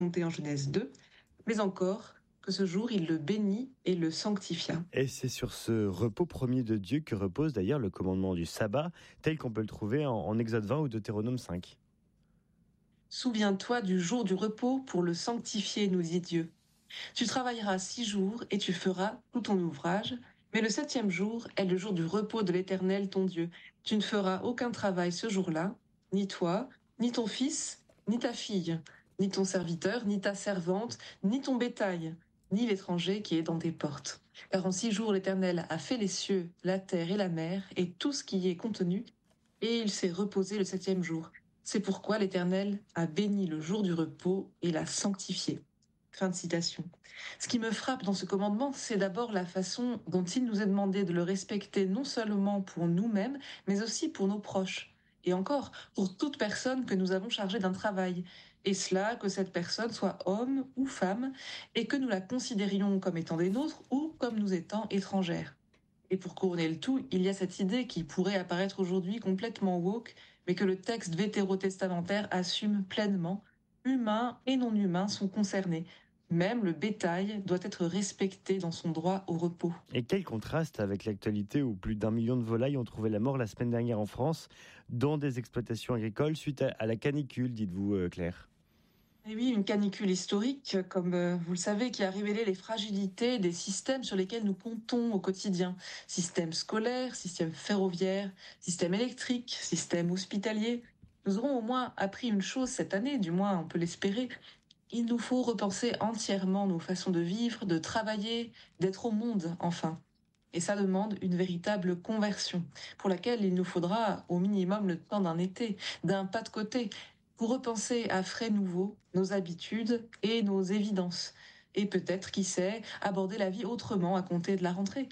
raconté en Genèse 2, mais encore que ce jour, il le bénit et le sanctifia. Et c'est sur ce repos premier de Dieu que repose d'ailleurs le commandement du sabbat, tel qu'on peut le trouver en Exode 20 ou Deutéronome 5. Souviens-toi du jour du repos pour le sanctifier, nous dit Dieu. Tu travailleras 6 jours et tu feras tout ton ouvrage, mais le 7e jour est le jour du repos de l'Éternel ton Dieu. Tu ne feras aucun travail ce jour-là, ni toi, ni ton fils, ni ta fille, ni ton serviteur, ni ta servante, ni ton bétail, ni l'étranger qui est dans tes portes. Car en 6 jours l'Éternel a fait les cieux, la terre et la mer, et tout ce qui y est contenu, et il s'est reposé le 7e jour. C'est pourquoi l'Éternel a béni le jour du repos et l'a sanctifié. Fin de citation. Ce qui me frappe dans ce commandement, c'est d'abord la façon dont il nous est demandé de le respecter non seulement pour nous-mêmes, mais aussi pour nos proches. Et encore, pour toute personne que nous avons chargée d'un travail. Et cela, que cette personne soit homme ou femme, et que nous la considérions comme étant des nôtres ou comme nous étant étrangères. Et pour couronner le tout, il y a cette idée qui pourrait apparaître aujourd'hui complètement woke, mais que le texte vétérotestamentaire assume pleinement. Humains et non humains sont concernés. Même le bétail doit être respecté dans son droit au repos. Et quel contraste avec l'actualité où plus d'1 million de volailles ont trouvé la mort la semaine dernière en France, dans des exploitations agricoles suite à la canicule, dites-vous Claire ? Et oui, une canicule historique, comme vous le savez, qui a révélé les fragilités des systèmes sur lesquels nous comptons au quotidien. Système scolaire, système ferroviaire, système électrique, système hospitalier. Nous aurons au moins appris une chose cette année, du moins on peut l'espérer. Il nous faut repenser entièrement nos façons de vivre, de travailler, d'être au monde, enfin. Et ça demande une véritable conversion, pour laquelle il nous faudra au minimum le temps d'un été, d'un pas de côté, pour repenser à frais nouveaux nos habitudes et nos évidences. Et peut-être, qui sait, aborder la vie autrement à compter de la rentrée.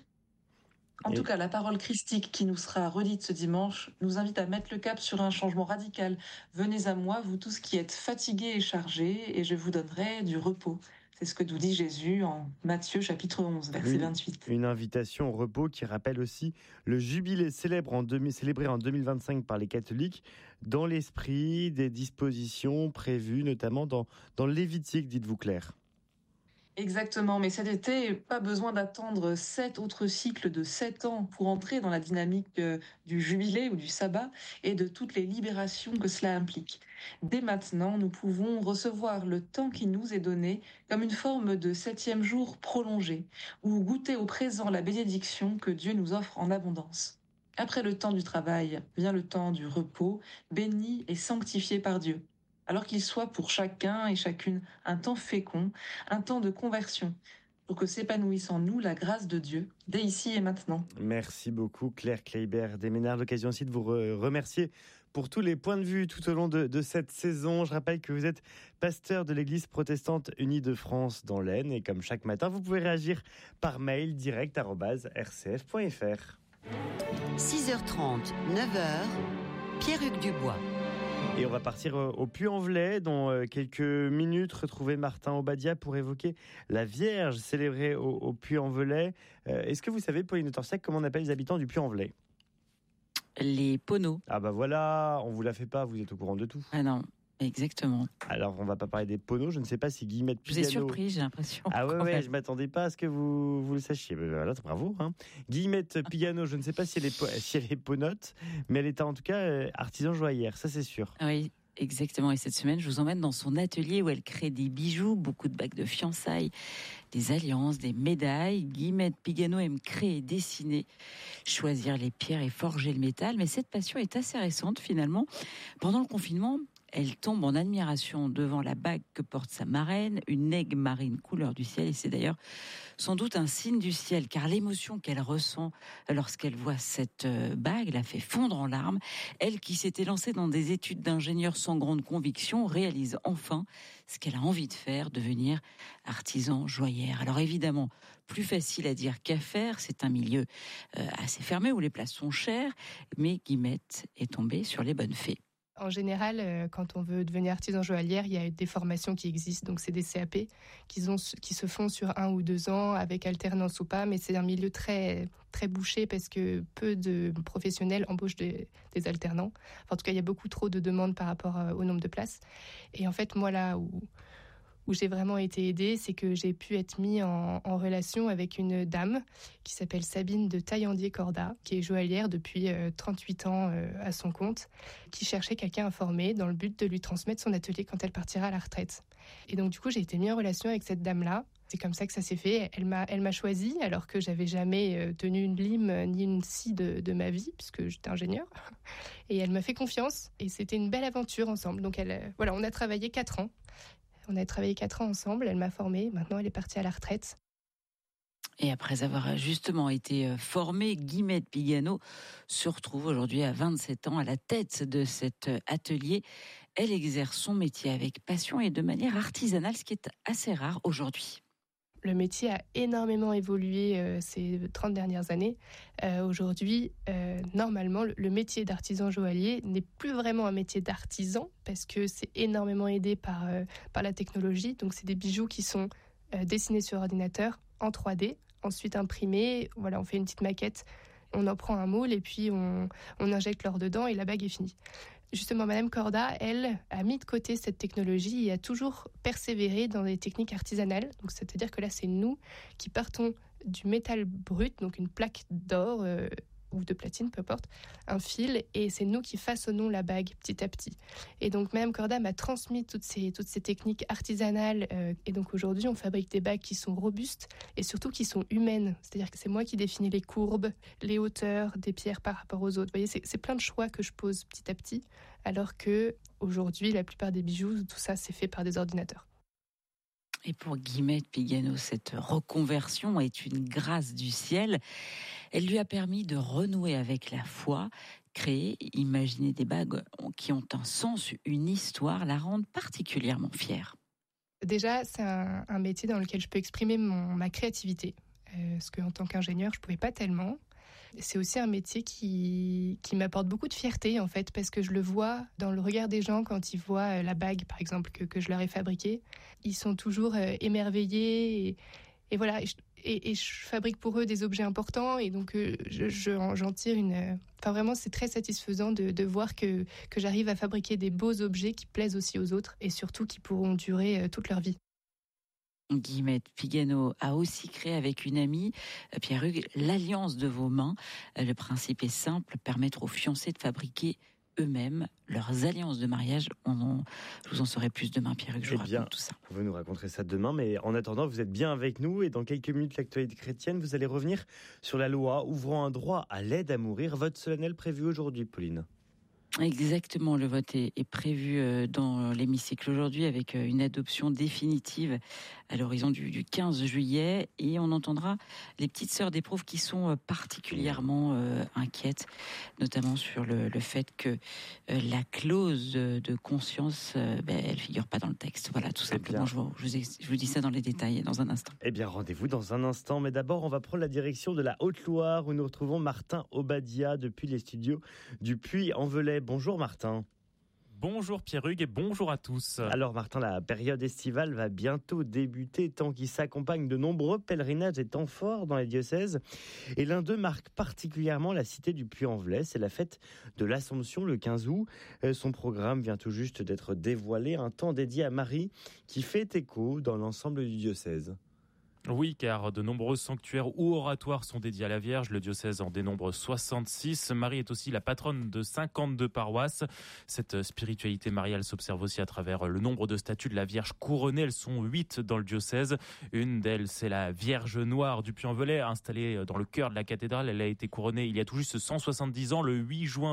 En tout cas, la parole christique qui nous sera redite ce dimanche nous invite à mettre le cap sur un changement radical. Venez à moi, vous tous qui êtes fatigués et chargés, et je vous donnerai du repos. C'est ce que nous dit Jésus en Matthieu chapitre 11, verset 28. Une invitation au repos qui rappelle aussi le jubilé célébré en 2025 par les catholiques, dans l'esprit des dispositions prévues notamment dans le Lévitique, dites-vous Claire. Exactement, mais cet été, pas besoin d'attendre 7 autres cycles de 7 ans pour entrer dans la dynamique du jubilé ou du sabbat et de toutes les libérations que cela implique. Dès maintenant, nous pouvons recevoir le temps qui nous est donné comme une forme de 7e jour prolongé, ou goûter au présent la bénédiction que Dieu nous offre en abondance. Après le temps du travail vient le temps du repos, béni et sanctifié par Dieu. Alors qu'il soit pour chacun et chacune un temps fécond, un temps de conversion, pour que s'épanouisse en nous la grâce de Dieu, dès ici et maintenant. Merci beaucoup Claire Kleibert-Desménard. L'occasion aussi de vous remercier pour tous les points de vue tout au long de cette saison. Je rappelle que vous êtes pasteur de l'Église protestante unie de France dans l'Aisne. Et comme chaque matin, vous pouvez réagir par mail direct@rcf.fr. 6h30, 9h, Pierre-Hugues Dubois. Et on va partir au Puy-en-Velay dans quelques minutes, retrouver Martin Obadia pour évoquer la Vierge célébrée au Puy-en-Velay. Est-ce que vous savez, Pauline Torsac, comment on appelle les habitants du Puy-en-Velay ? Les poneaux. Ah bah voilà, on vous la fait pas, vous êtes au courant de tout. Ah non, exactement. Alors on va pas parler des poneaux, je ne sais pas si Guillemette Pigano... Je vous ai surpris, j'ai l'impression. Ah ouais, je m'attendais pas à ce que vous le sachiez. Voilà, bravo. Hein. Guillemette Pigano, je ne sais pas si elle est ponote, mais elle est en tout cas artisan joaillère, ça c'est sûr. Oui, exactement. Et cette semaine, je vous emmène dans son atelier où elle crée des bijoux, beaucoup de bagues de fiançailles, des alliances, des médailles. Guillemette Pigano aime créer, dessiner, choisir les pierres et forger le métal. Mais cette passion est assez récente finalement. Pendant le confinement, elle tombe en admiration devant la bague que porte sa marraine, une aigue marine couleur du ciel. Et c'est d'ailleurs sans doute un signe du ciel, car l'émotion qu'elle ressent lorsqu'elle voit cette bague la fait fondre en larmes. Elle qui s'était lancée dans des études d'ingénieur sans grande conviction réalise enfin ce qu'elle a envie de faire, devenir artisan joaillère. Alors évidemment, plus facile à dire qu'à faire, c'est un milieu assez fermé où les places sont chères, mais Guillemette est tombée sur les bonnes fées. En général, quand on veut devenir artisan joaillière, il y a des formations qui existent. Donc, c'est des CAP qui se font sur 1 ou 2 ans avec alternance ou pas. Mais c'est un milieu très, très bouché parce que peu de professionnels embauchent des alternants. Enfin, en tout cas, il y a beaucoup trop de demandes par rapport au nombre de places. Et en fait, moi, là où où j'ai vraiment été aidée, c'est que j'ai pu être mis en relation avec une dame qui s'appelle Sabine de Taillandier-Corda, qui est joaillière depuis 38 ans à son compte, qui cherchait quelqu'un à former dans le but de lui transmettre son atelier quand elle partira à la retraite. Et donc du coup, j'ai été mis en relation avec cette dame-là. C'est comme ça que ça s'est fait. Elle m'a choisie alors que j'avais jamais tenu une lime ni une scie de ma vie, puisque j'étais ingénieure. Et elle m'a fait confiance et c'était une belle aventure ensemble. Donc on a travaillé 4 ans. On a travaillé 4 ans ensemble, elle m'a formée. Maintenant, elle est partie à la retraite. Et après avoir justement été formée, Guillemette Pigano se retrouve aujourd'hui à 27 ans à la tête de cet atelier. Elle exerce son métier avec passion et de manière artisanale, ce qui est assez rare aujourd'hui. Le métier a énormément évolué ces 30 dernières années. Aujourd'hui, normalement, le métier d'artisan joaillier n'est plus vraiment un métier d'artisan parce que c'est énormément aidé par la technologie. Donc, c'est des bijoux qui sont dessinés sur ordinateur en 3D, ensuite imprimés. Voilà, on fait une petite maquette, on en prend un moule et puis on injecte l'or dedans et la bague est finie. Justement, Madame Corda, elle, a mis de côté cette technologie et a toujours persévéré dans des techniques artisanales. Donc, c'est-à-dire que là, c'est nous qui partons du métal brut, donc une plaque d'or ou de platine, peu importe, un fil, et c'est nous qui façonnons la bague petit à petit. Et donc, Madame Corda m'a transmis toutes ces techniques artisanales. Et donc, aujourd'hui, on fabrique des bagues qui sont robustes et surtout qui sont humaines. C'est-à-dire que c'est moi qui définis les courbes, les hauteurs des pierres par rapport aux autres. Vous voyez, c'est plein de choix que je pose petit à petit, alors que aujourd'hui, la plupart des bijoux, tout ça, c'est fait par des ordinateurs. Et pour Guillemette Pigano, cette reconversion est une grâce du ciel. Elle lui a permis de renouer avec la foi, créer, imaginer des bagues qui ont un sens, une histoire, la rendent particulièrement fière. Déjà, c'est un métier dans lequel je peux exprimer ma créativité, ce qu'en tant qu'ingénieur, je ne pouvais pas tellement. C'est aussi un métier qui m'apporte beaucoup de fierté, en fait, parce que je le vois dans le regard des gens quand ils voient la bague, par exemple, que je leur ai fabriquée. Ils sont toujours émerveillés et voilà. Et je fabrique pour eux des objets importants et donc j'en tire Enfin, vraiment, c'est très satisfaisant de voir que j'arrive à fabriquer des beaux objets qui plaisent aussi aux autres et surtout qui pourront durer toute leur vie. Guillemette Pigano a aussi créé avec une amie, Pierre-Hugues, l'Alliance de vos mains. Le principe est simple, permettre aux fiancés de fabriquer eux-mêmes leurs alliances de mariage. Je vous en saurai plus demain, Pierre-Hugues, je vous raconte tout ça. Vous nous raconterez ça demain, mais en attendant, vous êtes bien avec nous et dans quelques minutes, l'actualité chrétienne, vous allez revenir sur la loi ouvrant un droit à l'aide à mourir. Vote solennel prévu aujourd'hui, Pauline. Exactement, le vote est prévu dans l'hémicycle aujourd'hui avec une adoption définitive à l'horizon du 15 juillet et on entendra les petites sœurs d'épreuve qui sont particulièrement inquiètes, notamment sur le fait que la clause de conscience, elle figure pas dans le texte. Voilà, tout simplement, je vous dis ça dans les détails dans un instant. Eh bien, rendez-vous dans un instant, mais d'abord, on va prendre la direction de la Haute-Loire où nous retrouvons Martin Obadia depuis les studios du Puy-en-Velay. Bonjour Martin. Bonjour Pierre-Hugues et bonjour à tous. Alors Martin, la période estivale va bientôt débuter, temps qui s'accompagne de nombreux pèlerinages et temps forts dans les diocèses. Et l'un d'eux marque particulièrement la cité du Puy-en-Velay, c'est la fête de l'Assomption le 15 août. Son programme vient tout juste d'être dévoilé, un temps dédié à Marie qui fait écho dans l'ensemble du diocèse. Oui, car de nombreux sanctuaires ou oratoires sont dédiés à la Vierge. Le diocèse en dénombre 66. Marie est aussi la patronne de 52 paroisses. Cette spiritualité mariale s'observe aussi à travers le nombre de statues de la Vierge couronnée. Elles sont 8 dans le diocèse. Une d'elles, c'est la Vierge Noire du Puy-en-Velay, installée dans le cœur de la cathédrale. Elle a été couronnée il y a tout juste 170 ans, le 8 juin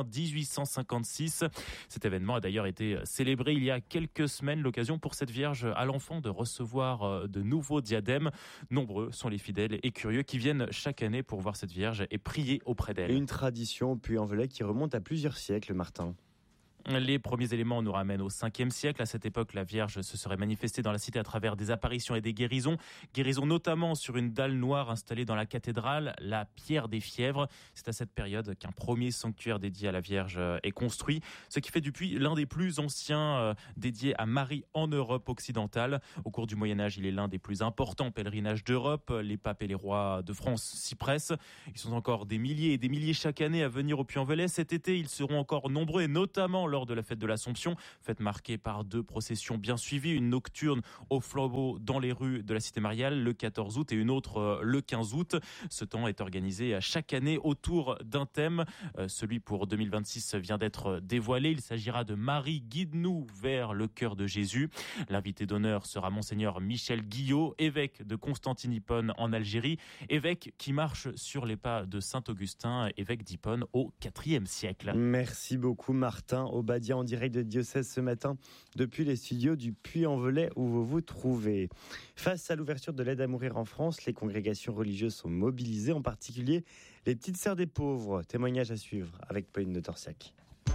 1856. Cet événement a d'ailleurs été célébré il y a quelques semaines. L'occasion pour cette Vierge à l'enfant de recevoir de nouveaux diadèmes. Nombreux sont les fidèles et curieux qui viennent chaque année pour voir cette Vierge et prier auprès d'elle. Une tradition au Puy-en-Velay qui remonte à plusieurs siècles, Martin. Les premiers éléments nous ramènent au 5e siècle. À cette époque, la Vierge se serait manifestée dans la cité à travers des apparitions et des guérisons. Guérisons notamment sur une dalle noire installée dans la cathédrale, la Pierre des Fièvres. C'est à cette période qu'un premier sanctuaire dédié à la Vierge est construit, ce qui fait du Puy l'un des plus anciens dédiés à Marie en Europe occidentale. Au cours du Moyen-Âge, il est l'un des plus importants pèlerinages d'Europe. Les papes et les rois de France s'y pressent. Ils sont encore des milliers et des milliers chaque année à venir au Puy-en-Velay. Cet été, ils seront encore nombreux et notamment lors de la fête de l'Assomption, fête marquée par 2 processions bien suivies, une nocturne au flambeau dans les rues de la Cité Mariale le 14 août et une autre le 15 août. Ce temps est organisé chaque année autour d'un thème. Celui pour 2026 vient d'être dévoilé. Il s'agira de Marie, guide-nous vers le cœur de Jésus. L'invité d'honneur sera Monseigneur Michel Guillot, évêque de Constantinople en Algérie, évêque qui marche sur les pas de Saint-Augustin, évêque d'Hippone au IVe siècle. Merci beaucoup Martin Obadia en direct de Diocèse ce matin depuis les studios du Puy-en-Velay où vous vous trouvez. Face à l'ouverture de l'aide à mourir en France, les congrégations religieuses sont mobilisées, en particulier les Petites Sœurs des Pauvres. Témoignage à suivre avec Pauline de Torsiac.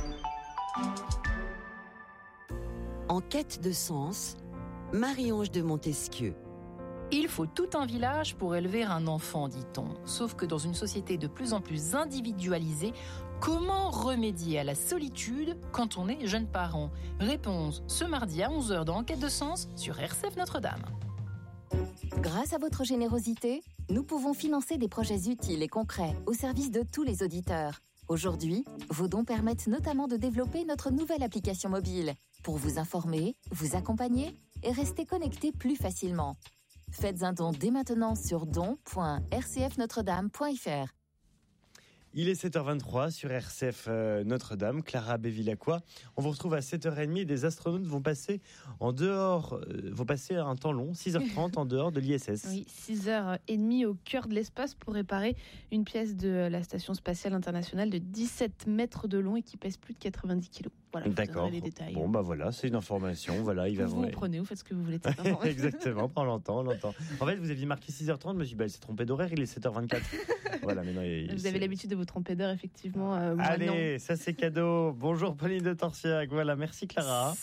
En quête de sens, Marie-Ange de Montesquieu. Il faut tout un village pour élever un enfant, dit-on. Sauf que dans une société de plus en plus individualisée, comment remédier à la solitude quand on est jeune parent ? Réponse ce mardi à 11h dans Enquête de sens sur RCF Notre-Dame. Grâce à votre générosité, nous pouvons financer des projets utiles et concrets au service de tous les auditeurs. Aujourd'hui, vos dons permettent notamment de développer notre nouvelle application mobile pour vous informer, vous accompagner et rester connecté plus facilement. Faites un don dès maintenant sur don.rcfnotredame.fr. Il est 7h23 sur RCF Notre-Dame, Clara Bévilacqua. On vous retrouve à 7h30 et des astronautes vont passer un temps long, 6h30 en dehors de l'ISS. Oui, 6h30 au cœur de l'espace pour réparer une pièce de la Station Spatiale Internationale de 17 mètres de long et qui pèse plus de 90 kilos. Voilà, d'accord. Les détails. Bon, voilà, c'est une information. Voilà, vous prenez, vous faites ce que vous voulez de cette information. Exactement, on l'entend. En fait, vous aviez marqué 6h30, je me suis dit, elle s'est trompée d'horaire, il est 7h24. Voilà, mais non, vous avez l'habitude de vous tromper d'heure, effectivement. Allez, ça c'est cadeau. Bonjour Pauline de Torsiac. Voilà, merci Clara.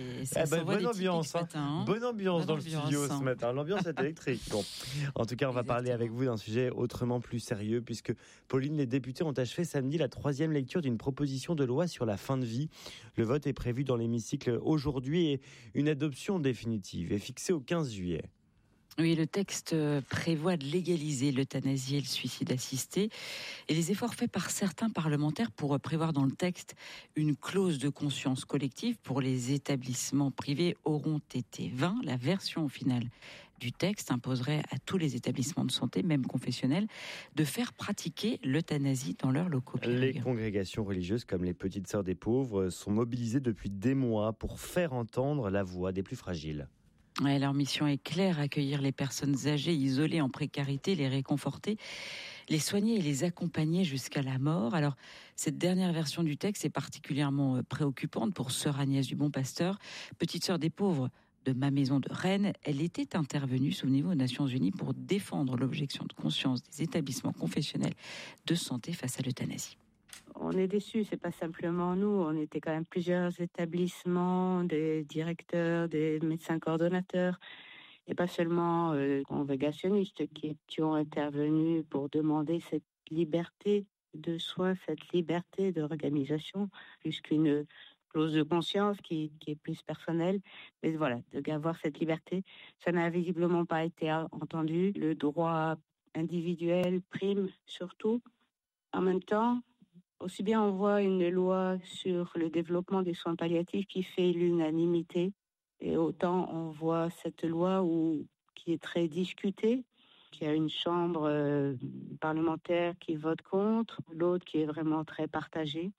Bonne ambiance. Bonne ambiance dans le studio ce matin. L'ambiance est électrique. Bon. En tout cas, on va parler avec vous d'un sujet autrement plus sérieux, puisque Pauline, les députés ont achevé samedi la 3e lecture d'une proposition de loi sur la fin de vie. Le vote est prévu dans l'hémicycle aujourd'hui et une adoption définitive est fixée au 15 juillet. Oui, le texte prévoit de légaliser l'euthanasie et le suicide assisté. Et les efforts faits par certains parlementaires pour prévoir dans le texte une clause de conscience collective pour les établissements privés auront été vains. La version finale du texte imposerait à tous les établissements de santé, même confessionnels, de faire pratiquer l'euthanasie dans leurs locaux. Les congrégations religieuses, comme les Petites Sœurs des Pauvres, sont mobilisées depuis des mois pour faire entendre la voix des plus fragiles. Ouais, leur mission est claire, accueillir les personnes âgées, isolées, en précarité, les réconforter, les soigner et les accompagner jusqu'à la mort. Alors, cette dernière version du texte est particulièrement préoccupante pour sœur Agnès du Bon Pasteur, Petite Sœur des Pauvres de Ma Maison de Rennes. Elle était intervenue, souvenez-vous, aux Nations Unies pour défendre l'objection de conscience des établissements confessionnels de santé face à l'euthanasie. On est déçus, c'est pas simplement nous, on était quand même plusieurs établissements, des directeurs, des médecins coordonnateurs, et pas seulement congrégationnistes qui ont intervenu pour demander cette liberté de soins, cette liberté d'organisation, plus qu'une clause de conscience qui est plus personnelle. Mais voilà, d'avoir cette liberté, ça n'a visiblement pas été entendu. Le droit individuel prime surtout. En même temps, aussi bien on voit une loi sur le développement des soins palliatifs qui fait l'unanimité, et autant on voit cette loi qui est très discutée, qui a une chambre parlementaire qui vote contre, l'autre qui est vraiment très partagée.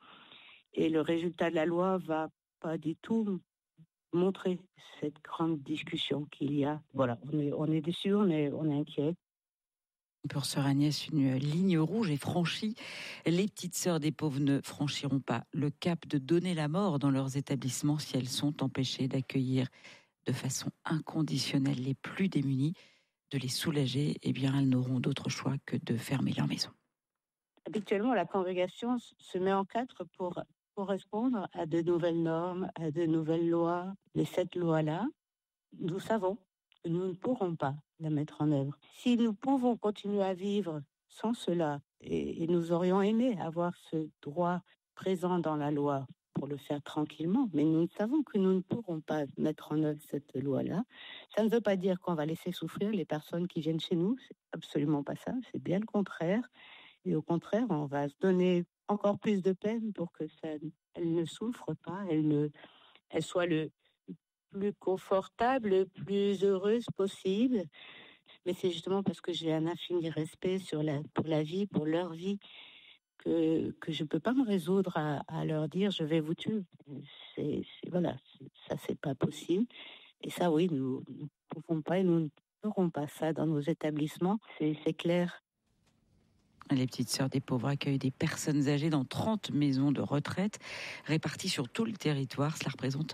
Et le résultat de la loi va pas du tout montrer cette grande discussion qu'il y a. Voilà, on est déçus, on est inquiets. Pour sœur Agnès, une ligne rouge est franchie. Les Petites Sœurs des Pauvres ne franchiront pas le cap de donner la mort dans leurs établissements si elles sont empêchées d'accueillir de façon inconditionnelle les plus démunis, de les soulager. Eh bien, elles n'auront d'autre choix que de fermer leur maison. Habituellement, la congrégation se met en quatre pour correspondre à de nouvelles normes, à de nouvelles lois. Les 7 lois-là, nous savons que nous ne pourrons pas la mettre en œuvre. Si nous pouvons continuer à vivre sans cela, et nous aurions aimé avoir ce droit présent dans la loi pour le faire tranquillement, mais nous savons que nous ne pourrons pas mettre en œuvre cette loi-là. Ça ne veut pas dire qu'on va laisser souffrir les personnes qui viennent chez nous, c'est absolument pas ça, c'est bien le contraire. Et au contraire, on va se donner encore plus de peine pour que elle ne souffre pas, elle soit le plus confortable, le plus heureuse possible. Mais c'est justement parce que j'ai un infini respect pour la vie, pour leur vie, que je ne peux pas me résoudre à leur dire je vais vous tuer. Voilà, ça c'est pas possible. Et ça, oui, nous ne pouvons pas et nous ne ferons pas ça dans nos établissements, c'est clair. Les Petites Sœurs des Pauvres accueillent des personnes âgées dans 30 maisons de retraite réparties sur tout le territoire. Cela représente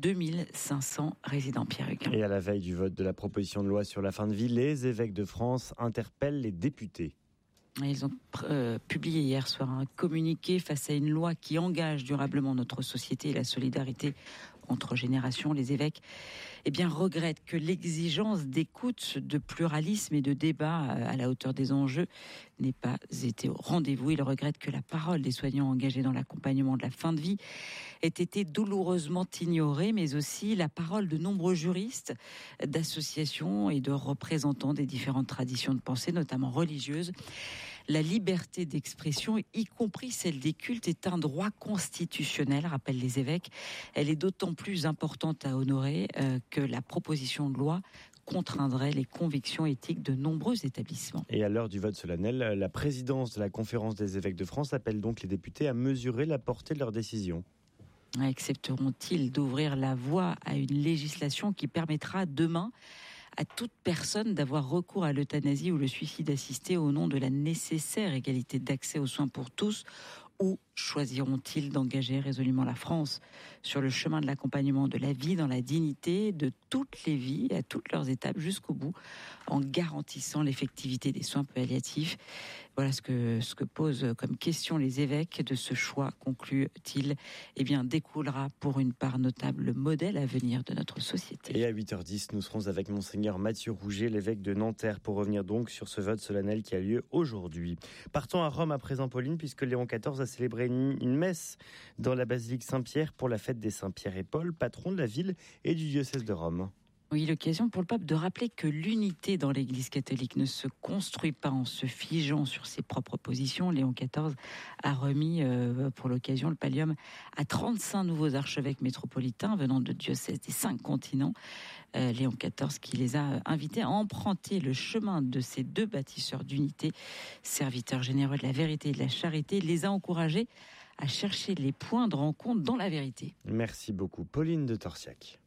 2500 résidents. Pierre Huguin. Et à la veille du vote de la proposition de loi sur la fin de vie, les évêques de France interpellent les députés. Ils ont publié hier soir un communiqué face à une loi qui engage durablement notre société et la solidarité entre générations. Les évêques regrettent que l'exigence d'écoute, de pluralisme et de débat à la hauteur des enjeux n'ait pas été au rendez-vous. Ils regrettent que la parole des soignants engagés dans l'accompagnement de la fin de vie ait été douloureusement ignorée, mais aussi la parole de nombreux juristes, d'associations et de représentants des différentes traditions de pensée, notamment religieuses. La liberté d'expression, y compris celle des cultes, est un droit constitutionnel, rappellent les évêques. Elle est d'autant plus importante à honorer que la proposition de loi contraindrait les convictions éthiques de nombreux établissements. Et à l'heure du vote solennel, la présidence de la Conférence des évêques de France appelle donc les députés à mesurer la portée de leur décision. Accepteront-ils d'ouvrir la voie à une législation qui permettra demain à toute personne d'avoir recours à l'euthanasie ou le suicide assisté au nom de la nécessaire égalité d'accès aux soins pour tous, ou choisiront-ils d'engager résolument la France sur le chemin de l'accompagnement de la vie dans la dignité de toutes les vies, à toutes leurs étapes, jusqu'au bout, en garantissant l'effectivité des soins palliatifs? Voilà ce que posent comme question les évêques. De ce choix, conclut-il, découlera pour une part notable le modèle à venir de notre société. Et à 8h10, nous serons avec Monseigneur Mathieu Rouget, l'évêque de Nanterre, pour revenir donc sur ce vote solennel qui a lieu aujourd'hui. Partons à Rome à présent, Pauline, puisque Léon XIV a célébré une messe dans la basilique Saint-Pierre pour la fête des Saint-Pierre et Paul, patron de la ville et du diocèse de Rome. Oui, l'occasion pour le pape de rappeler que l'unité dans l'Église catholique ne se construit pas en se figeant sur ses propres positions. Léon XIV a remis pour l'occasion le pallium à 35 nouveaux archevêques métropolitains venant de diocèses des 5 continents. Léon XIV qui les a invités à emprunter le chemin de ces 2 bâtisseurs d'unité, serviteurs généreux de la vérité et de la charité, les a encouragés à chercher les points de rencontre dans la vérité. Merci beaucoup, Pauline de Torsiac.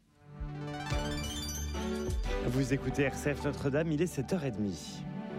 Vous écoutez RCF Notre-Dame, il est 7h30.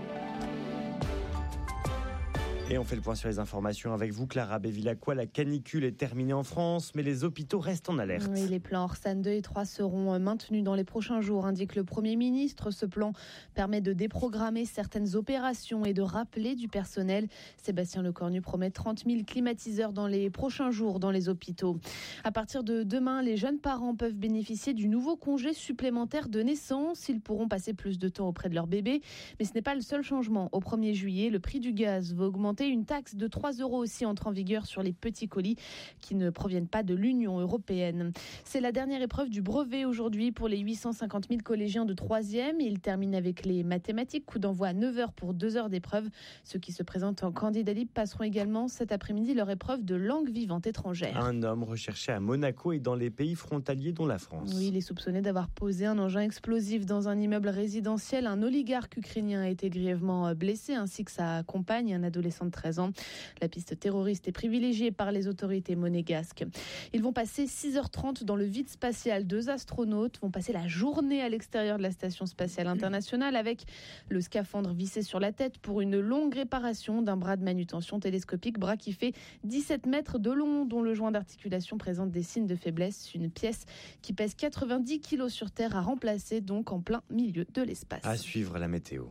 Et on fait le point sur les informations avec vous, Clara Bevilacqua. La canicule est terminée en France, mais les hôpitaux restent en alerte. Oui, les plans Orsan 2 et 3 seront maintenus dans les prochains jours, indique le Premier ministre. Ce plan permet de déprogrammer certaines opérations et de rappeler du personnel. Sébastien Lecornu promet 30 000 climatiseurs dans les prochains jours dans les hôpitaux. À partir de demain, les jeunes parents peuvent bénéficier du nouveau congé supplémentaire de naissance. Ils pourront passer plus de temps auprès de leur bébé. Mais ce n'est pas le seul changement. Au 1er juillet, le prix du gaz va augmenter. Une taxe de 3 € aussi entre en vigueur sur les petits colis qui ne proviennent pas de l'Union européenne. C'est la dernière épreuve du brevet aujourd'hui pour les 850 000 collégiens de 3e. Ils terminent avec les mathématiques. Coup d'envoi à 9h pour 2 heures d'épreuve. Ceux qui se présentent en candidat libre passeront également cet après-midi leur épreuve de langue vivante étrangère. Un homme recherché à Monaco et dans les pays frontaliers dont la France. Oui, il est soupçonné d'avoir posé un engin explosif dans un immeuble résidentiel. Un oligarque ukrainien a été grièvement blessé ainsi que sa compagne, un adolescent de 13 ans. La piste terroriste est privilégiée par les autorités monégasques. Ils vont passer 6h30 dans le vide spatial. 2 astronautes vont passer la journée à l'extérieur de la Station spatiale internationale avec le scaphandre vissé sur la tête pour une longue réparation d'un bras de manutention télescopique, bras qui fait 17 mètres de long, dont le joint d'articulation présente des signes de faiblesse. Une pièce qui pèse 90 kg sur Terre à remplacer, donc en plein milieu de l'espace. À suivre la météo.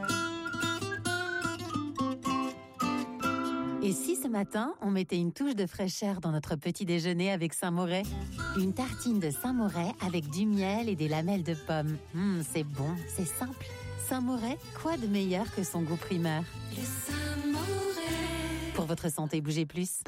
Et si ce matin, on mettait une touche de fraîcheur dans notre petit déjeuner avec Saint-Moret? Une tartine de Saint-Moret avec du miel et des lamelles de pommes. C'est bon, c'est simple. Saint-Moret, quoi de meilleur que son goût primeur? Le Saint-Moret. Pour votre santé, bougez plus.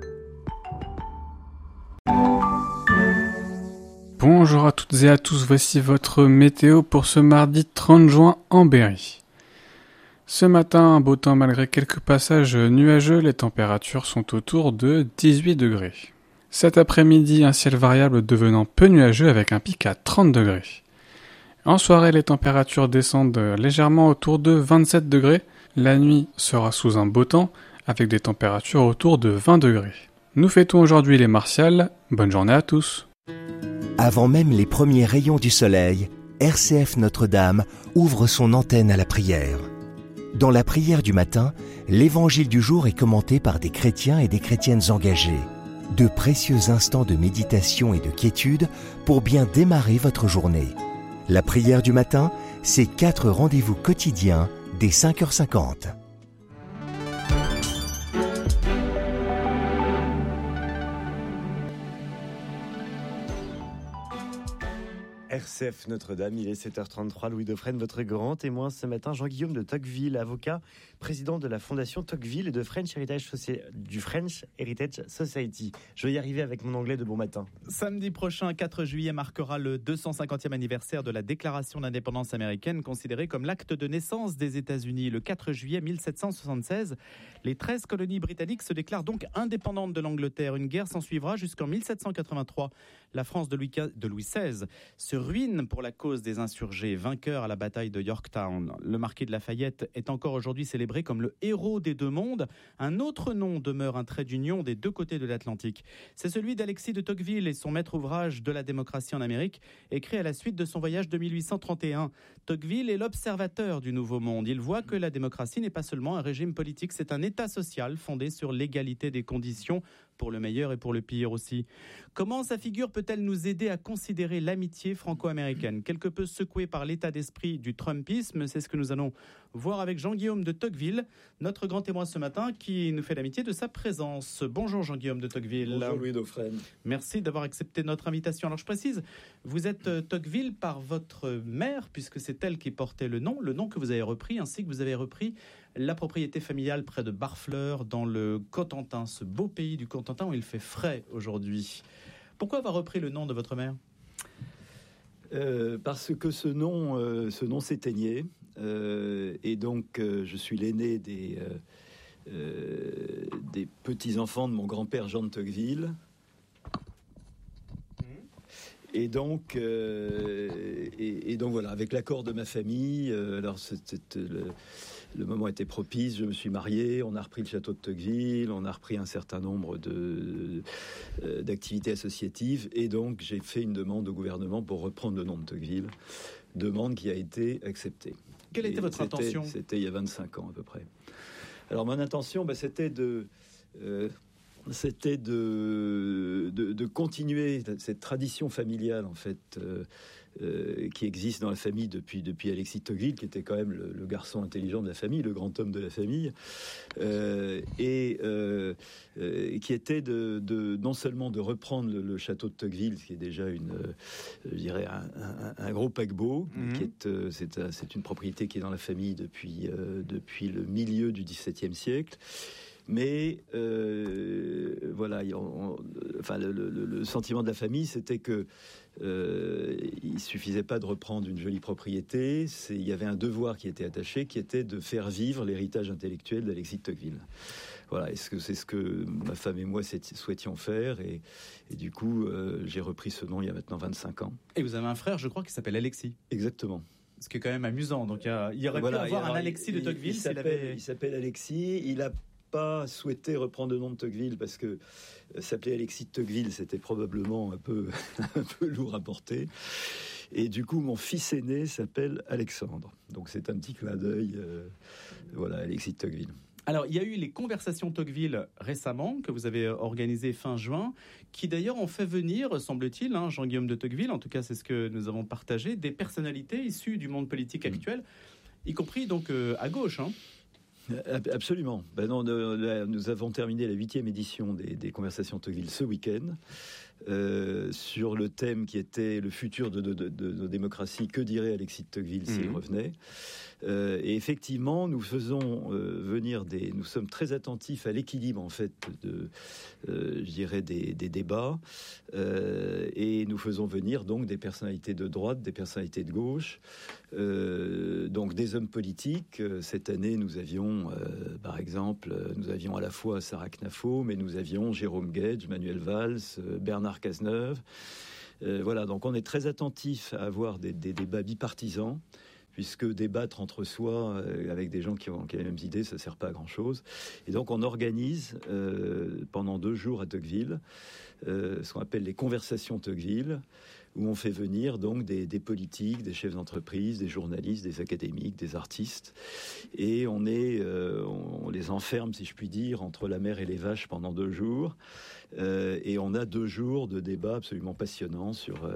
Bonjour à toutes et à tous, voici votre météo pour ce mardi 30 juin en Berry. Ce matin, un beau temps malgré quelques passages nuageux, les températures sont autour de 18 degrés. Cet après-midi, un ciel variable devenant peu nuageux avec un pic à 30 degrés. En soirée, les températures descendent légèrement autour de 27 degrés. La nuit sera sous un beau temps avec des températures autour de 20 degrés. Nous fêtons aujourd'hui les Martiales. Bonne journée à tous. Avant même les premiers rayons du soleil, RCF Notre-Dame ouvre son antenne à la prière. Dans la prière du matin, l'évangile du jour est commenté par des chrétiens et des chrétiennes engagés. De précieux instants de méditation et de quiétude pour bien démarrer votre journée. La prière du matin, c'est 4 rendez-vous quotidiens dès 5h50. RCF Notre-Dame, il est 7h33. Louis Dauphren, votre grand témoin ce matin. Jean-Guillaume de Tocqueville, avocat, président de la fondation Tocqueville et du French Heritage Society. Je vais y arriver avec mon anglais de bon matin. Samedi prochain, 4 juillet, marquera le 250e anniversaire de la Déclaration d'indépendance américaine, considérée comme l'acte de naissance des États-Unis. Le 4 juillet 1776, les 13 colonies britanniques se déclarent donc indépendantes de l'Angleterre. Une guerre s'ensuivra jusqu'en 1783. La France de Louis XVI se ruine pour la cause des insurgés, vainqueur à la bataille de Yorktown. Le marquis de Lafayette est encore aujourd'hui célébré comme le héros des deux mondes. Un autre nom demeure un trait d'union des deux côtés de l'Atlantique. C'est celui d'Alexis de Tocqueville et son maître ouvrage de la démocratie en Amérique, écrit à la suite de son voyage de 1831. Tocqueville est l'observateur du Nouveau Monde. Il voit que la démocratie n'est pas seulement un régime politique, c'est un État social fondé sur l'égalité des conditions, pour le meilleur et pour le pire aussi. Comment sa figure peut-elle nous aider à considérer l'amitié franco-américaine ? Quelque peu secouée par l'état d'esprit du Trumpisme, c'est ce que nous allons voir avec Jean-Guillaume de Tocqueville, notre grand témoin ce matin, qui nous fait l'amitié de sa présence. Bonjour Jean-Guillaume de Tocqueville. Bonjour Louis Dauphren. Merci d'avoir accepté notre invitation. Alors je précise, vous êtes Tocqueville par votre mère, puisque c'est elle qui portait le nom que vous avez repris, ainsi que vous avez repris la propriété familiale près de Barfleur, dans le Cotentin, ce beau pays du Cotentin où il fait frais aujourd'hui. Pourquoi avoir repris le nom de votre mère ? Parce que ce nom s'éteignait. Et donc, je suis l'aîné des petits-enfants de mon grand-père Jean de Tocqueville. Et donc voilà, avec l'accord de ma famille, alors le moment était propice, je me suis marié, on a repris le château de Tocqueville, on a repris un certain nombre d'activités associatives, et donc j'ai fait une demande au gouvernement pour reprendre le nom de Tocqueville, demande qui a été acceptée. Quelle était votre intention ? C'était il y a 25 ans à peu près. Alors mon intention, c'était de continuer cette tradition familiale en fait qui existe dans la famille depuis Alexis de Tocqueville, qui était quand même le garçon intelligent de la famille, le grand homme de la famille, et qui était non seulement de reprendre le château de Tocqueville, qui est déjà un gros paquebot, c'est une propriété qui est dans la famille depuis le milieu du XVIIe siècle. Mais voilà, le sentiment de la famille, c'était que il suffisait pas de reprendre une jolie propriété. Il y avait un devoir qui était attaché, qui était de faire vivre l'héritage intellectuel d'Alexis de Tocqueville. Voilà, c'est ce que ma femme et moi souhaitions faire, et du coup, j'ai repris ce nom il y a maintenant 25 ans. Et vous avez un frère, je crois, qui s'appelle Alexis. Exactement. Ce qui est quand même amusant. Donc il y aurait pu avoir un Alexis de Tocqueville. Il s'appelle Alexis. Il a pas souhaité reprendre le nom de Tocqueville parce que s'appeler Alexis de Tocqueville, c'était probablement un peu lourd à porter. Et du coup, mon fils aîné s'appelle Alexandre. Donc c'est un petit clin d'œil, Alexis de Tocqueville. Alors, il y a eu les conversations Tocqueville récemment, que vous avez organisées fin juin, qui d'ailleurs ont fait venir, semble-t-il, Jean-Guillaume de Tocqueville, en tout cas c'est ce que nous avons partagé, des personnalités issues du monde politique actuel, y compris donc à gauche. Absolument. Nous avons terminé la 8e édition des conversations Tocqueville ce week-end. sur le thème qui était le futur de nos démocraties. Que dirait Alexis de Tocqueville s'il revenait ? Et effectivement, nous faisons nous sommes très attentifs à l'équilibre en fait je dirais des débats, et nous faisons venir donc des personnalités de droite, des personnalités de gauche, donc des hommes politiques. Cette année, nous avions, par exemple, à la fois Sarah Knafo, mais nous avions Jérôme Guedj, Manuel Valls, Bernard Cazeneuve. Voilà, donc on est très attentif à avoir des débats bipartisans, puisque débattre entre soi avec des gens qui ont les mêmes idées, ça ne sert pas à grand-chose. Et donc on organise pendant 2 jours à Tocqueville ce qu'on appelle les conversations Tocqueville, où on fait venir donc des politiques, des chefs d'entreprise, des journalistes, des académiques, des artistes, et on les enferme, si je puis dire, entre la mer et les vaches pendant 2 jours, et on a 2 jours de débats absolument passionnants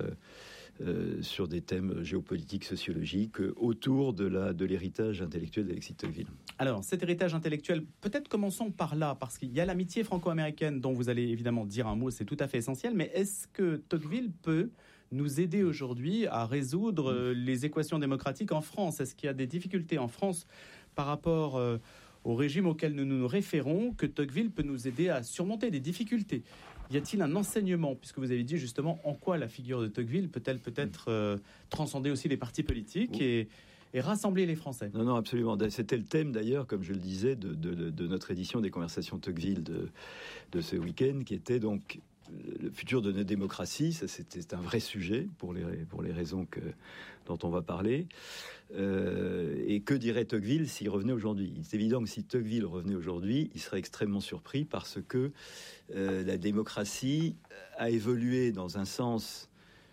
sur des thèmes géopolitiques, sociologiques, autour de l'héritage intellectuel d'Alexis de Tocqueville. Alors, cet héritage intellectuel, peut-être commençons par là, parce qu'il y a l'amitié franco-américaine dont vous allez évidemment dire un mot, c'est tout à fait essentiel, mais est-ce que Tocqueville peut nous aider aujourd'hui à résoudre les équations démocratiques en France ? Est-ce qu'il y a des difficultés en France par rapport au régime auquel nous nous référons, que Tocqueville peut nous aider à surmonter des difficultés ? Y a-t-il un enseignement, puisque vous avez dit justement en quoi la figure de Tocqueville peut-elle peut-être transcender aussi les partis politiques et rassembler les Français ? Non, absolument. C'était le thème d'ailleurs, comme je le disais, de notre édition des conversations Tocqueville de ce week-end, qui était donc le futur de nos démocraties. Ça, c'était un vrai sujet pour les raisons dont on va parler. Et que dirait Tocqueville s'il revenait aujourd'hui ? Il est évident que si Tocqueville revenait aujourd'hui, il serait extrêmement surpris parce que la démocratie a évolué dans un sens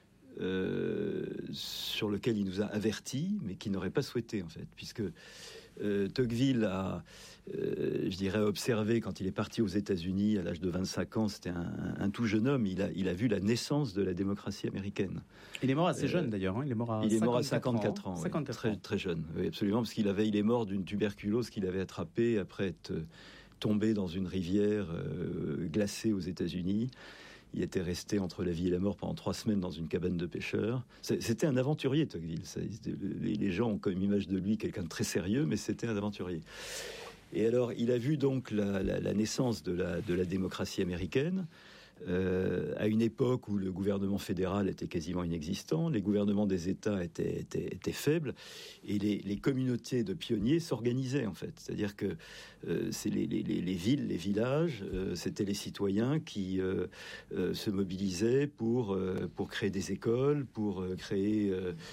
sur lequel il nous a avertis, mais qu'il n'aurait pas souhaité en fait, puisque Tocqueville a, je dirais, observé quand il est parti aux États-Unis à l'âge de 25 ans, c'était un tout jeune homme, il a vu la naissance de la démocratie américaine. Il est mort assez jeune d'ailleurs, hein. Il est mort à 54 ans. 54 ans. Très jeune, oui, absolument, parce qu'il est mort d'une tuberculose qu'il avait attrapée après être tombé dans une rivière glacée aux États-Unis. Il était resté entre la vie et la mort pendant 3 semaines dans une cabane de pêcheurs. C'était un aventurier, Tocqueville. Les gens ont comme image de lui quelqu'un de très sérieux, mais c'était un aventurier. Et alors, il a vu donc la naissance de la démocratie américaine, à une époque où le gouvernement fédéral était quasiment inexistant, les gouvernements des États étaient faibles, et les communautés de pionniers s'organisaient en fait. C'est-à-dire que c'est les villes, les villages, c'était les citoyens qui se mobilisaient pour créer des écoles, pour créer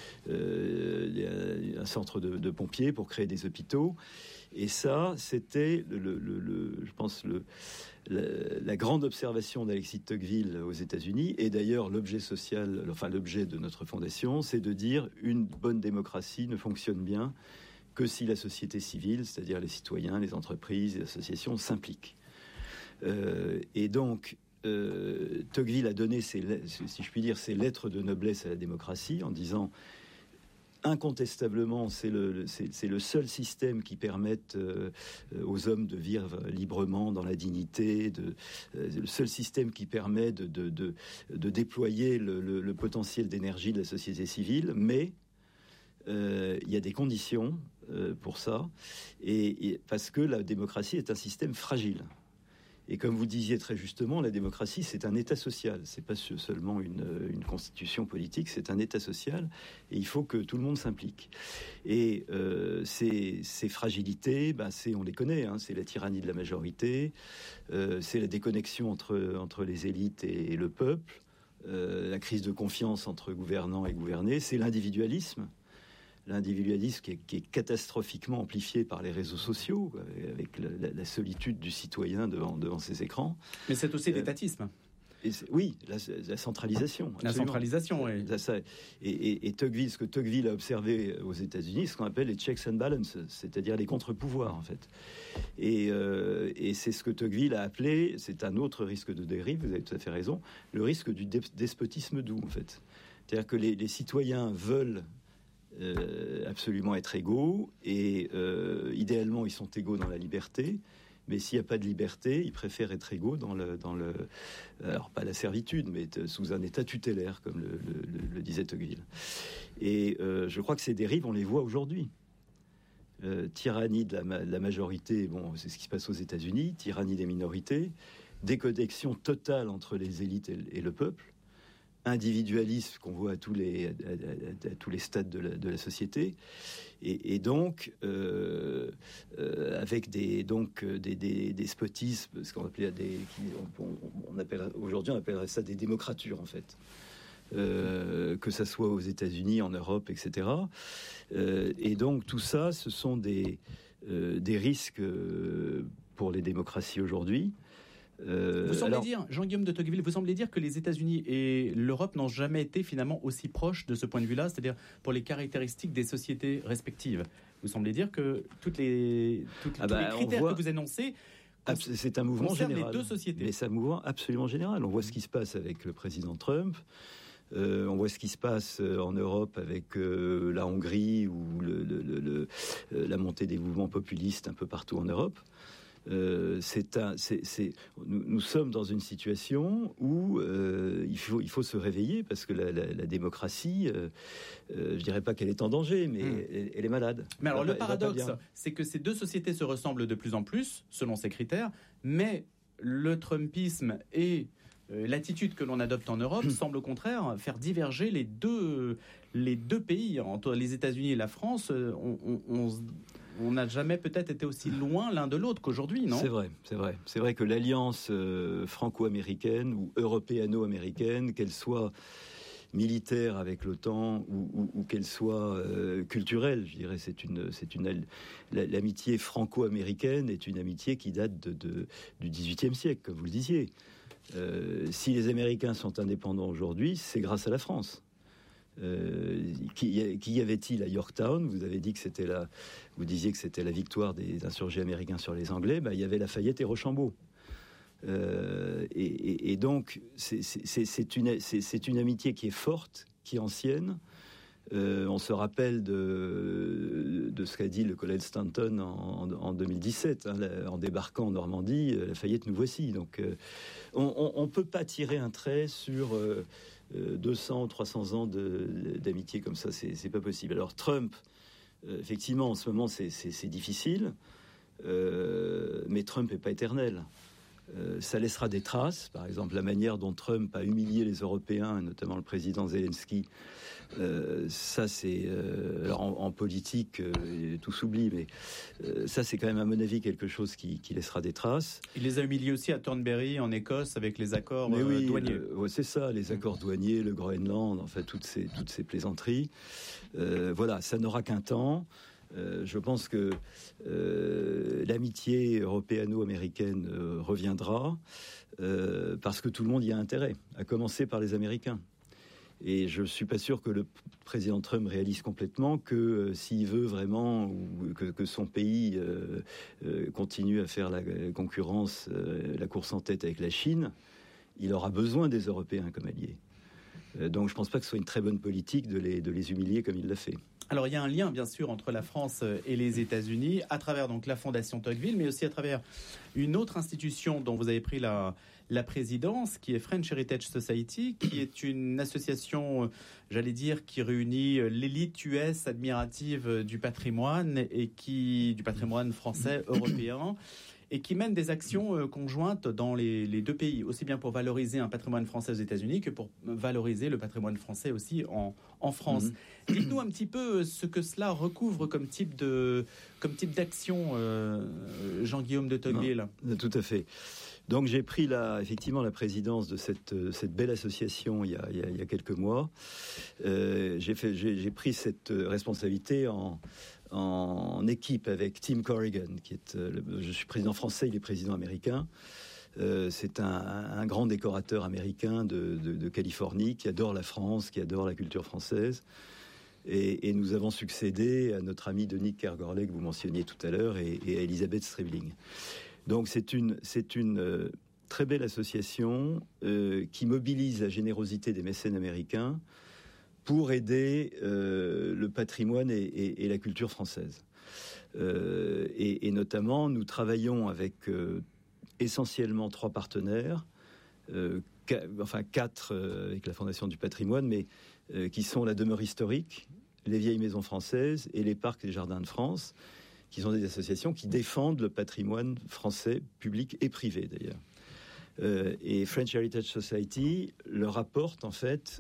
un centre de pompiers, pour créer des hôpitaux. Et ça, c'était je pense la grande observation d'Alexis de Tocqueville aux États-Unis, et d'ailleurs l'objet de notre fondation, c'est de dire une bonne démocratie ne fonctionne bien que si la société civile, c'est-à-dire les citoyens, les entreprises, les associations s'impliquent. Et donc Tocqueville a donné, si je puis dire, ses lettres de noblesse à la démocratie en disant: incontestablement, c'est le seul système qui permette aux hommes de vivre librement dans la dignité, le seul système qui permet de déployer le potentiel d'énergie de la société civile, mais il y a des conditions pour ça, et parce que la démocratie est un système fragile. Et comme vous disiez très justement, la démocratie, c'est un État social. C'est pas seulement une constitution politique, c'est un État social. Et il faut que tout le monde s'implique. Et ces fragilités, on les connaît. Hein, c'est la tyrannie de la majorité, c'est la déconnexion entre les élites et le peuple, la crise de confiance entre gouvernants et gouvernés, c'est l'individualisme. L'individualisme qui est catastrophiquement amplifié par les réseaux sociaux, avec la solitude du citoyen devant ses écrans. Mais c'est aussi l'étatisme. Oui, la centralisation. Absolument. La centralisation, oui. Et Tocqueville, ce que Tocqueville a observé aux États-Unis, ce qu'on appelle les checks and balances, c'est-à-dire les contre-pouvoirs, en fait. Et c'est ce que Tocqueville a appelé, c'est un autre risque de dérive, vous avez tout à fait raison, le risque du despotisme doux, en fait. C'est-à-dire que les citoyens veulent absolument être égaux, et idéalement ils sont égaux dans la liberté, Mais s'il n'y a pas de liberté, ils préfèrent être égaux dans le alors pas la servitude, mais sous un état tutélaire, comme le disait Tocqueville. Et je crois que ces dérives, on les voit aujourd'hui. Tyrannie de la majorité, bon, c'est ce qui se passe aux États-Unis, tyrannie des minorités, déconnexion totale entre les élites et le peuple, individualisme qu'on voit à tous les stades de la société, et donc avec des despotismes, ce qu'on appelait aujourd'hui on appellerait ça des démocratures en fait. Que ça soit aux États-Unis, en Europe, etc. Et donc tout ça, ce sont des risques pour les démocraties aujourd'hui. Vous semblez dire, Jean-Guillaume de Tocqueville, vous semblez dire que les États-Unis et l'Europe n'ont jamais été finalement aussi proches de ce point de vue-là, c'est-à-dire pour les caractéristiques des sociétés respectives. Vous semblez dire que tous les critères que vous énoncez. C'est un mouvement général. Les deux sociétés. Mais c'est un mouvement absolument général. On voit ce qui se passe avec le président Trump. On voit ce qui se passe en Europe avec la Hongrie ou la montée des mouvements populistes un peu partout en Europe. Nous sommes dans une situation où il faut se réveiller parce que la démocratie, je dirais pas qu'elle est en danger, mais elle est malade. Mais alors le paradoxe, c'est que ces deux sociétés se ressemblent de plus en plus selon ces critères, mais le Trumpisme et l'attitude que l'on adopte en Europe semble au contraire faire diverger les deux pays. Entre les États-Unis et la France, on n'a jamais peut-être été aussi loin l'un de l'autre qu'aujourd'hui, non ? C'est vrai que l'alliance franco-américaine ou européano-américaine, qu'elle soit militaire avec l'OTAN ou qu'elle soit culturelle, je dirais, l'amitié franco-américaine est une amitié qui date du XVIIIe siècle, comme vous le disiez. Si les Américains sont indépendants aujourd'hui, c'est grâce à la France. Qui y avait-il à Yorktown ? Vous disiez que c'était la victoire des insurgés américains sur les Anglais. Il y avait Lafayette et Rochambeau. Et donc c'est une amitié qui est forte, qui est ancienne. On se rappelle de ce qu'a dit le colonel Stanton en 2017, en débarquant en Normandie. Lafayette, nous voici. Donc on ne peut pas tirer un trait sur 200 ou 300 ans d'amitié comme ça, c'est pas possible. Alors Trump, effectivement, en ce moment, c'est difficile, mais Trump n'est pas éternel. Ça laissera des traces, par exemple la manière dont Trump a humilié les Européens, notamment le président Zelensky. Ça, c'est alors en politique, tout s'oublie, mais ça, c'est quand même à mon avis quelque chose qui laissera des traces. Il les a humiliés aussi à Thornbury en Écosse avec les accords douaniers. C'est ça, les accords douaniers, le Groenland, en fait, toutes ces plaisanteries. Voilà, ça n'aura qu'un temps. Je pense que l'amitié européano-américaine reviendra parce que tout le monde y a intérêt, à commencer par les Américains. Et je ne suis pas sûr que le président Trump réalise complètement que s'il veut vraiment que son pays continue à faire la concurrence, la course en tête avec la Chine, il aura besoin des Européens comme alliés. Donc je ne pense pas que ce soit une très bonne politique de les humilier comme il l'a fait. Alors il y a un lien bien sûr entre la France et les États-Unis à travers donc la Fondation Tocqueville, mais aussi à travers une autre institution dont vous avez pris la présidence, qui est French Heritage Society, qui est une association, j'allais dire, qui réunit l'élite US admirative du patrimoine du patrimoine français, européen, et qui mène des actions conjointes dans les deux pays, aussi bien pour valoriser un patrimoine français aux États-Unis que pour valoriser le patrimoine français aussi en France. Dites-nous un petit peu ce que cela recouvre comme type d'action, Jean-Guillaume de Tocqueville. Tout à fait. Donc j'ai pris effectivement la présidence de cette belle association il y a quelques mois. J'ai pris cette responsabilité en équipe avec Tim Corrigan, je suis président français, il est président américain. C'est un grand décorateur américain de Californie qui adore la France, qui adore la culture française. Et nous avons succédé à notre ami Denis Kergorlet que vous mentionniez tout à l'heure et à Elisabeth Strebling. Donc c'est une très belle association qui mobilise la générosité des mécènes américains pour aider le patrimoine et la culture française. Et notamment, nous travaillons avec essentiellement 3 partenaires, 4 avec la Fondation du patrimoine, mais qui sont la demeure historique, les vieilles maisons françaises et les parcs et les jardins de France, qui sont des associations qui défendent le patrimoine français, public et privé d'ailleurs. Et French Heritage Society leur apporte en fait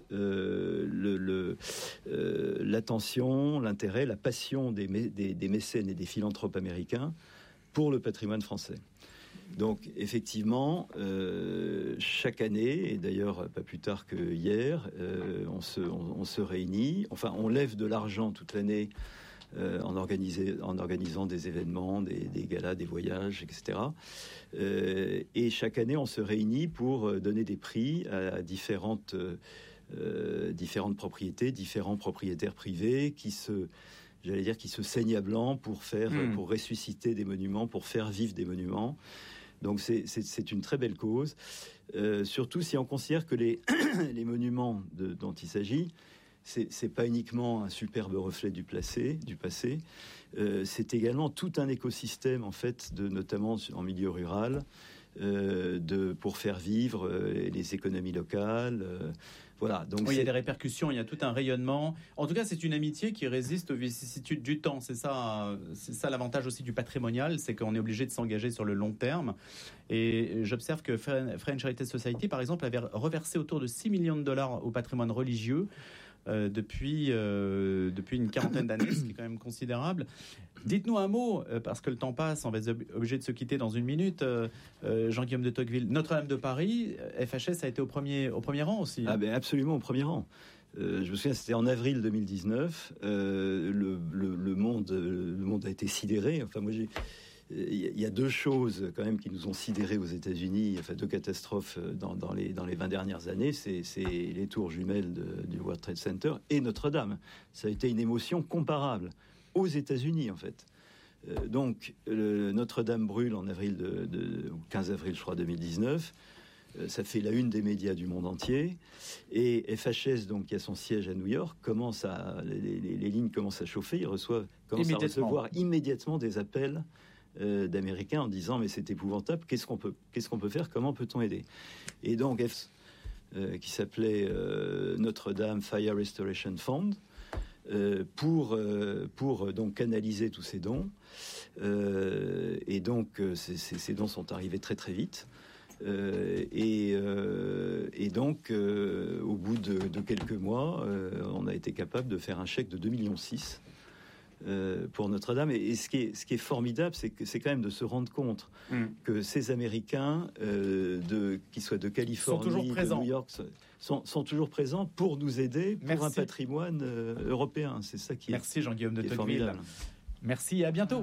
l'attention, l'intérêt, la passion des mécènes et des philanthropes américains pour le patrimoine français. Donc effectivement, chaque année, et d'ailleurs pas plus tard que hier, on se réunit, enfin on lève de l'argent toute l'année en organisant des événements, des galas, des voyages, etc. Et chaque année, on se réunit pour donner des prix à différentes propriétés, différents propriétaires privés qui se saignent à blanc pour ressusciter des monuments, pour faire vivre des monuments. Donc c'est une très belle cause, surtout si on considère que les monuments dont il s'agit, c'est pas uniquement un superbe reflet du passé, c'est également tout un écosystème en fait, notamment en milieu rural, pour faire vivre les économies locales. Voilà, donc il y a des répercussions, il y a tout un rayonnement. En tout cas, c'est une amitié qui résiste aux vicissitudes du temps. C'est ça l'avantage aussi du patrimonial, c'est qu'on est obligé de s'engager sur le long terme. Et j'observe que French Heritage Society, par exemple, avait reversé autour de $6 millions au patrimoine religieux depuis une quarantaine d'années, ce qui est quand même considérable. Dites-nous un mot, parce que le temps passe, on va être obligé de se quitter dans une minute. Jean-Guillaume de Tocqueville, Notre-Dame de Paris, FHS a été au premier rang aussi. Ah ben absolument au premier rang. Je me souviens, c'était en avril 2019. Le monde a été sidéré. Enfin, moi, il y a 2 choses quand même qui nous ont sidérés aux États-Unis, enfin 2 catastrophes dans les 20 dernières années. C'est les tours jumelles du World Trade Center et Notre-Dame. Ça a été une émotion comparable aux États-Unis en fait. Donc Notre-Dame brûle en avril 15 avril je crois 2019. Ça fait la une des médias du monde entier. Et FHS, donc, qui a son siège à New York, les lignes commencent à chauffer. Ils commencent à recevoir immédiatement des appels d'Américains en disant mais c'est épouvantable, qu'est-ce qu'on peut faire, comment peut-on aider? Et donc qui s'appelait Notre-Dame Fire Restoration Fund pour donc canaliser tous ces dons et donc ces dons sont arrivés très très vite et donc au bout de quelques mois on a été capable de faire un chèque de 2,6 millions pour Notre-Dame. Et ce qui est formidable, c'est quand même de se rendre compte que ces Américains, qui soient de Californie, de New York, sont toujours présents pour nous aider pour un patrimoine européen. C'est ça qui est. Merci Jean-Guillaume de Tocqueville. Formidable. Merci et à bientôt.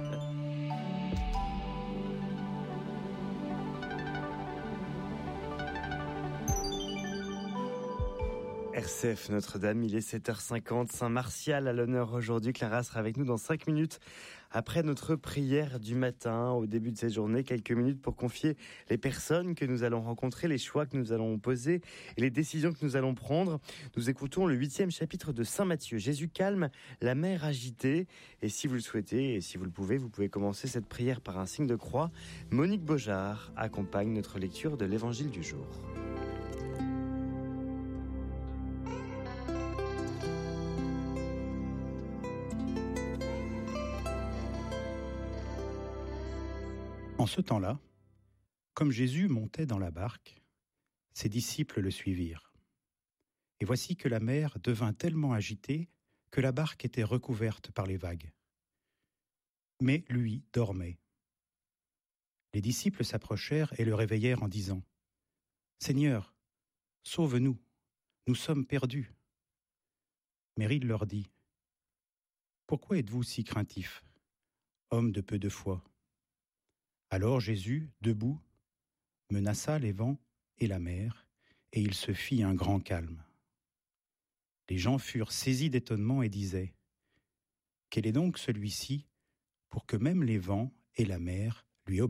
RCF Notre-Dame, il est 7h50, Saint-Martial à l'honneur aujourd'hui. Clara sera avec nous dans 5 minutes après notre prière du matin. Au début de cette journée, quelques minutes pour confier les personnes que nous allons rencontrer, les choix que nous allons poser et les décisions que nous allons prendre. Nous écoutons le 8e chapitre de Saint Matthieu. Jésus calme la mer agitée. Et si vous le souhaitez et si vous le pouvez, vous pouvez commencer cette prière par un signe de croix. Monique Beaujard accompagne notre lecture de l'Évangile du jour. En ce temps-là, comme Jésus montait dans la barque, ses disciples le suivirent. Et voici que la mer devint tellement agitée que la barque était recouverte par les vagues. Mais lui dormait. Les disciples s'approchèrent et le réveillèrent en disant : « Seigneur, sauve-nous, nous sommes perdus. » Mais il leur dit : « Pourquoi êtes-vous si craintifs, hommes de peu de foi ? » Alors Jésus, debout, menaça les vents et la mer, et il se fit un grand calme. Les gens furent saisis d'étonnement et disaient : « Quel est donc celui-ci pour que même les vents et la mer lui obéissent ? »